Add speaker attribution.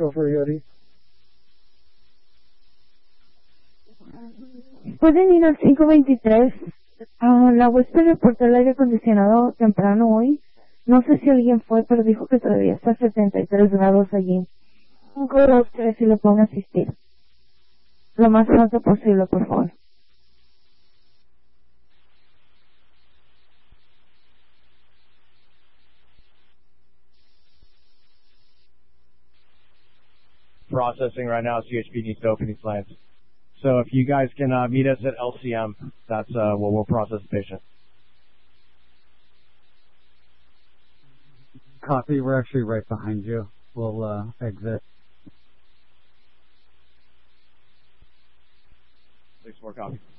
Speaker 1: for you, Eddie.
Speaker 2: Pueden ir al 523. La huésped reportó el aire acondicionado temprano hoy. No sé si alguien fue, pero dijo que todavía está a 73 grados allí. 523 si le pueden asistir. Lo más pronto posible, por favor.
Speaker 3: Processing right now. CHP needs to open these lines. So if you guys can meet us at LCM, that's what we'll process the patient.
Speaker 4: Copy. We're actually right behind you. We'll exit.
Speaker 3: 6-4 copy.